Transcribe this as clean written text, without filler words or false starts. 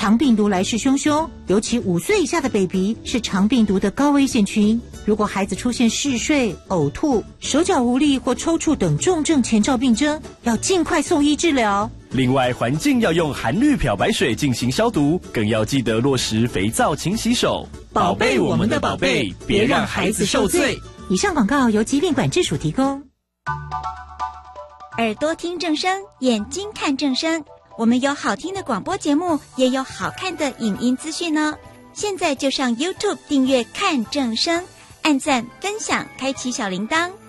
肠病毒来势汹汹，尤其5岁以下的 baby 是肠病毒的高危险群。如果孩子出现嗜睡、呕吐、手脚无力或抽搐等重症前兆病征，要尽快送医治疗。 另外，环境要用含氯漂白水进行消毒，更要记得落实肥皂勤洗手。 宝贝我们的宝贝，别让孩子受罪。 以上广告由疾病管制署提供。 耳朵听正声，眼睛看正声。我们有好听的广播节目，也有好看的影音资讯哦。现在就上 YouTube 订阅看正声，按赞分享，开启小铃铛。